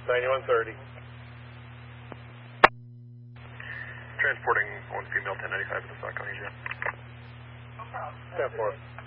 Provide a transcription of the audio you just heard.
9130. Transporting one female 1095 to the Saco, Asia. No problem. 10-4.